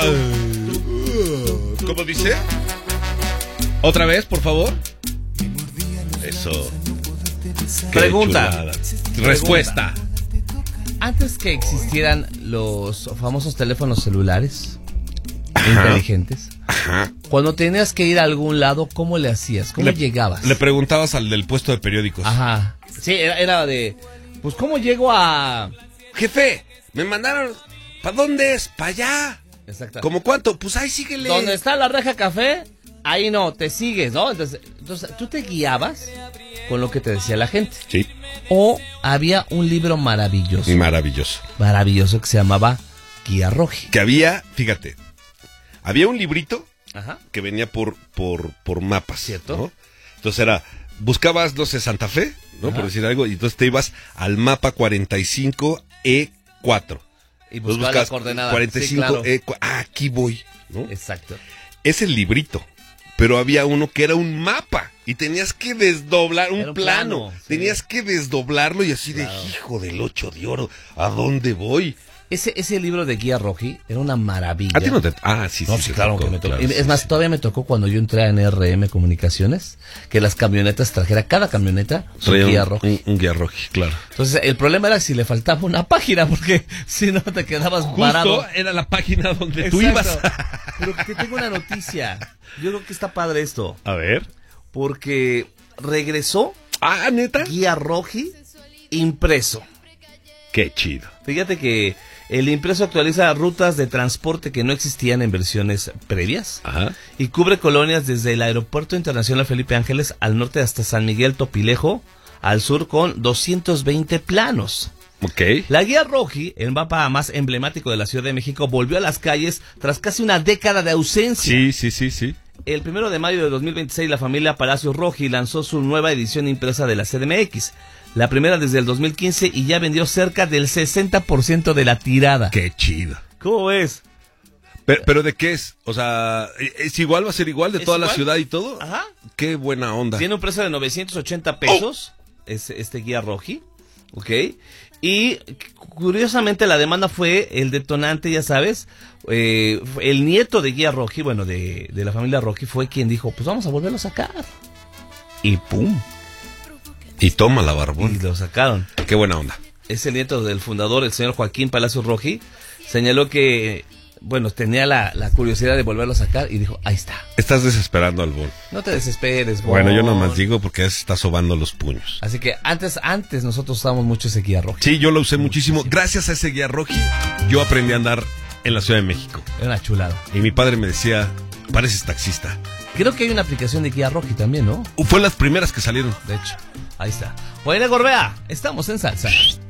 ¿Cómo dice? Otra vez, por favor. Eso. Pregunta. Respuesta. Antes que existieran los famosos teléfonos celulares inteligentes, cuando tenías que ir a algún lado, ¿cómo le hacías? ¿Cómo llegabas? Le preguntabas al del puesto de periódicos. Ajá. Sí, era de... Pues, ¿cómo llego a...? Jefe, me mandaron... ¿Para dónde es? ¿Para allá? Exacto. ¿Cómo cuánto? Pues ahí síguele. ¿Dónde está la reja café? Ahí no, te sigues, ¿no? Entonces, tú te guiabas con lo que te decía la gente. Sí. O había un libro maravilloso. Maravilloso. Maravilloso que se llamaba Guía Roji. Que había, fíjate, había un librito Ajá. que venía por mapas. ¿Cierto? ¿No? Entonces era, buscabas, no sé, Santa Fe, ¿no? Ajá. Por decir algo, y entonces te ibas al mapa 45E4. Y buscabas la coordenada. 45 sí, claro. aquí voy, ¿no? Exacto. Es el librito, pero había uno que era un mapa y tenías que desdoblar Era un plano. sí. Tenías que desdoblarlo y así Claro. de hijo del 8 de oro, ¿a dónde voy? Ese libro de Guía Roji era una maravilla. ¿A ti no te...? Ah, sí, No, sí. sí, te claro tocó, que me tocó. claro, Es más, sí. todavía me tocó cuando yo entré en RM Comunicaciones, que las camionetas trajera, cada camioneta, su Traía Guía Roji. un guía roji, claro. Entonces, el problema era si le faltaba una página, porque si no te quedabas varado. Justo era la página donde Exacto. tú ibas. Pero te tengo una noticia. Yo creo que está padre esto, A ver. porque regresó Ah, ¿neta? Guía Roji impreso. Qué chido. Fíjate que el impreso actualiza rutas de transporte que no existían en versiones previas. Ajá. Y cubre colonias desde el Aeropuerto Internacional Felipe Ángeles al norte hasta San Miguel Topilejo, al sur con 220 planos. Ok. La Guía Roji, el mapa más emblemático de la Ciudad de México, volvió a las calles tras casi una década de ausencia. Sí. El 1 de mayo de 2026, la familia Palacios Roji lanzó su nueva edición impresa de la CDMX. La primera desde el 2015 y ya vendió cerca del 60% de la tirada. Qué chido. ¿Cómo ves? Pero ¿de qué es? O sea, ¿es igual? ¿Va a ser igual de ¿Es toda la igual? ciudad y todo? Ajá. Qué buena onda. Tiene un precio de 980 pesos, este Guía Roji, ¿ok? Y curiosamente la demanda fue el detonante, ya sabes, el nieto de Guía Roji, bueno, de la familia Roji, fue quien dijo, pues vamos a volverlo a sacar. Y ¡pum! Y toma la barbón. Y lo sacaron. Qué buena onda. Es el nieto del fundador, el señor Joaquín Palacios Roji, señaló que, bueno, tenía la curiosidad de volverlo a sacar y dijo, ahí está. Estás desesperando al Bon. No te desesperes, Bon. Bueno, yo nomás digo porque ya se está sobando los puños. Así que antes nosotros usábamos mucho ese Guía Roji. Sí, yo lo usé muchísimo. Gracias a ese guía roji, yo aprendí a andar en la Ciudad de México. Era una chulada. Y mi padre me decía, pareces taxista. Creo que hay una aplicación de Guía Roji también, ¿no? Fue las primeras que salieron. De hecho, ahí está. Bueno, Gorbea, estamos en salsa.